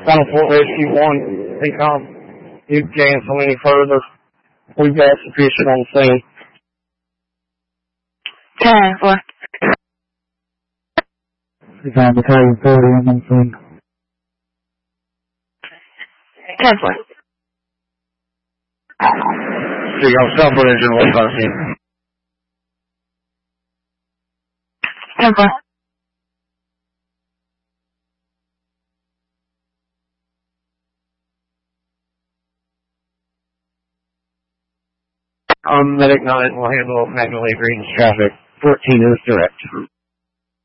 Final Fort Rescue 1, decom. You cancel any further. We've got sufficient on the scene. 10-4. Decom Battalion 40 on the scene. 10-4. Decom South Engine 1 on the scene. 10-4. Medic 9 will handle Magnolia Greens traffic. 14 is direct.